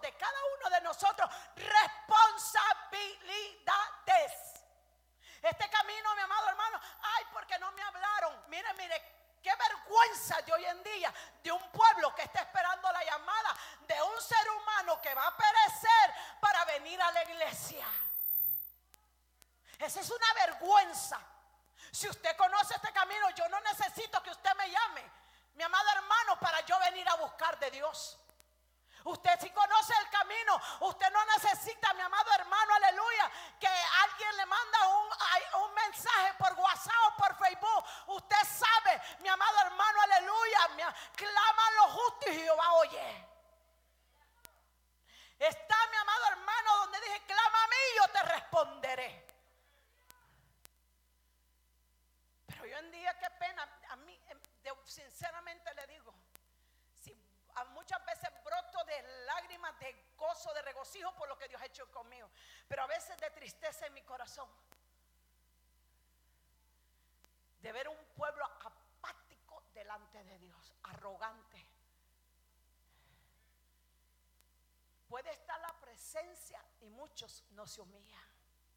de cada uno de nosotros responsabilidades. Este camino, mi amado hermano, ay, porque no me hablaron. Mire, qué vergüenza de hoy en día de un pueblo que está esperando la llamada de un ser humano que va a perecer para venir a la iglesia. Esa es una vergüenza. Si usted conoce este camino, yo no necesito que usted me llame, mi amado hermano, para yo venir a buscar de Dios. Usted si conoce el camino, usted no necesita, mi amado hermano, aleluya, que alguien le manda un mensaje por WhatsApp o por Facebook. Usted sabe, mi amado hermano, aleluya, clama a los justos y Jehová oye. Está, mi amado hermano, donde dije, clama a mí y yo te responderé. Pero hoy en día, qué pena, a mí, sinceramente le digo, muchas veces broto de lágrimas, de gozo, de regocijo por lo que Dios ha hecho conmigo, pero a veces de tristeza en mi corazón, de ver un pueblo apático delante de Dios, arrogante. Puede estar la presencia y muchos no se humillan.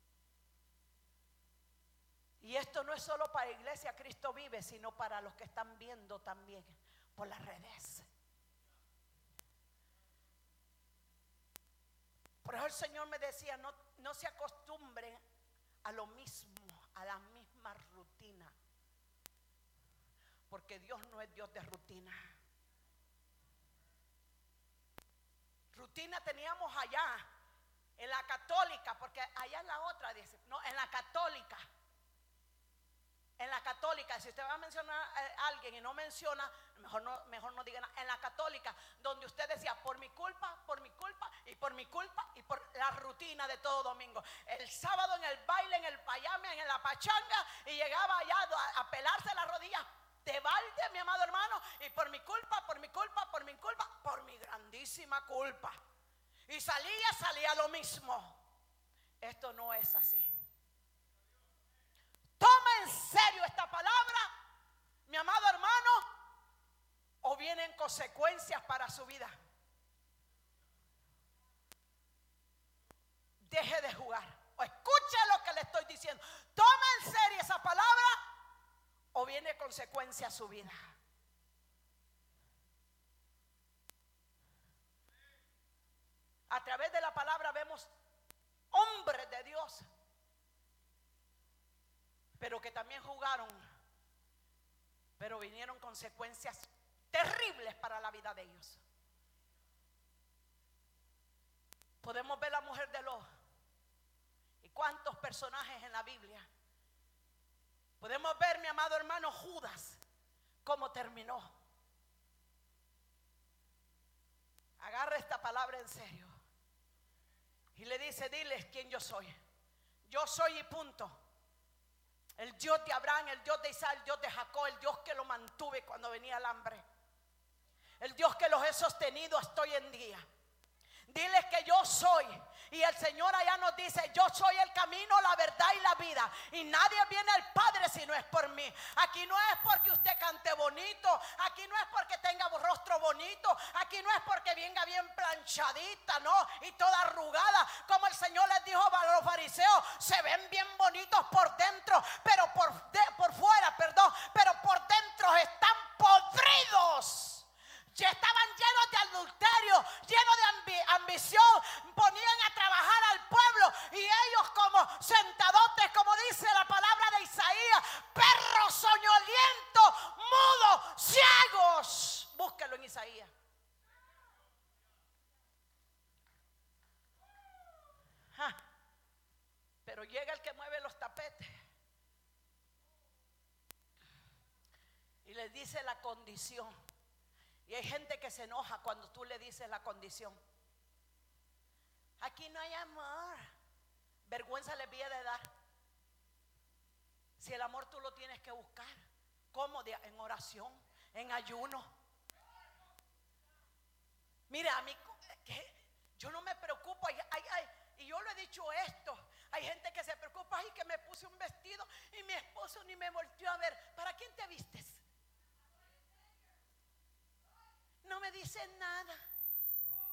Y esto no es solo para Iglesia Cristo Vive, sino para los que están viendo también por las redes. Por eso el Señor me decía, no se acostumbren a lo mismo, a la misma rutina, porque Dios no es Dios de rutina. Rutina teníamos allá en la católica, porque allá en la otra dice, no, en la católica. En la católica, si usted va a mencionar a alguien y no menciona, mejor no diga nada. En la católica, donde usted decía, por mi culpa, y por mi culpa, y por la rutina de todo domingo. El sábado en el baile, en el payame, en la pachanga, y llegaba allá a pelarse las rodillas de balde, mi amado hermano, y por mi culpa, por mi grandísima culpa. Y salía lo mismo. Esto no es así. Toma en serio esta palabra, mi amado hermano, o vienen consecuencias para su vida. Deje de jugar, o escuche lo que le estoy diciendo. Toma en serio esa palabra, o viene consecuencia a su vida. A través de la palabra vemos hombres de Dios, pero que también jugaron, pero vinieron consecuencias terribles para la vida de ellos. Podemos ver la mujer de Lot y cuántos personajes en la Biblia. Podemos ver, mi amado hermano, Judas, cómo terminó. Agarra esta palabra en serio y le dice, diles quién yo soy. Yo soy y punto. El Dios de Abraham, el Dios de Isaac, el Dios de Jacob, el Dios que lo mantuve cuando venía el hambre, el Dios que los he sostenido hasta hoy en día. Diles que yo soy. Y el Señor allá nos dice, yo soy el camino, la verdad y la vida, y nadie viene al Padre si no es por mí. Aquí no es porque usted cante bonito, aquí no es porque tenga rostro bonito, aquí no es porque venga bien planchadita, no, y toda arrugada, como el Señor les dijo a los fariseos, se ven bien bonitos por dentro, pero por fuera, pero por dentro están podridos. Ya estaban llenos de adulterio, llenos de ambición, ponían a trabajar al pueblo y ellos como sentadotes, como dice la palabra de Isaías, perros soñolientos, mudos, ciegos. Búsquelo en Isaías. Pero llega el que mueve los tapetes y les dice la condición. Y hay gente que se enoja cuando tú le dices la condición. Aquí no hay amor. Vergüenza le viene de dar. Si el amor tú lo tienes que buscar. ¿Cómo? En oración, en ayuno. Mira, a mí yo no me preocupo. Y yo le he dicho esto. Hay gente que se preocupa. Ay, que me puse un vestido y mi esposo ni me volteó a ver. ¿Para quién te vistes? No me dicen nada.